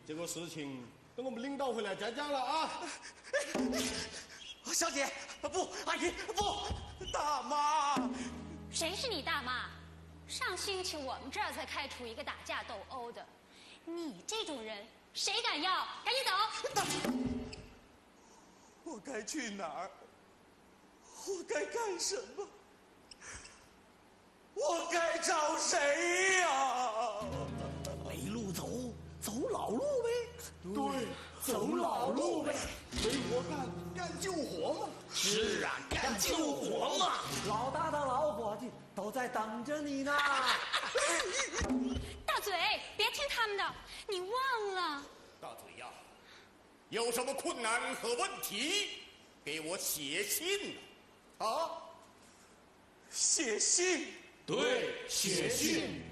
这个事情等我们领导回来再讲了啊。 小姐，不，阿姨不，大妈。 谁是你大妈？上星期我们这儿才开除一个打架斗殴的，你这种人谁敢要？赶紧走！ 我该去哪儿？我该干什么？我该找谁呀？ 没路走，走老路呗。 对，走老路呗。没活干救活嘛。 是啊，干救活嘛。 老大的老伙计都在等着你呢。 大嘴，别听他们的，你忘了。 大嘴呀，有什么困难和问题，给我写信啊！ 写信。 对，写信。